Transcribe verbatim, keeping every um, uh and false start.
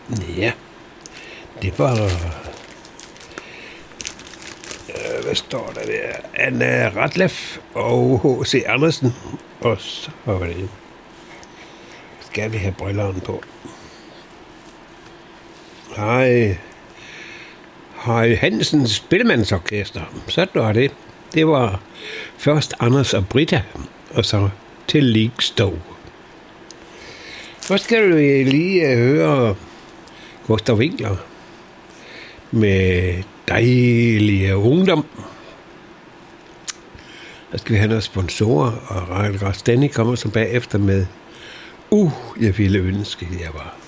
Ja, det var... Øh, hvad står der der? Anna Ratleff og H C Andersen. Og så var det... Skal vi have brillerne på? Hej. Hej Hansens Spillemandsorkester. Så var det. Det var først Anders og Britta, og så til Ligstov. Så skal du lige høre Gustav Winkler med Dejlige Ungdom. Så skal vi have nogle sponsorer, og Rachel Grastani kommer så bagefter med Uh, jeg ville ønske, jeg var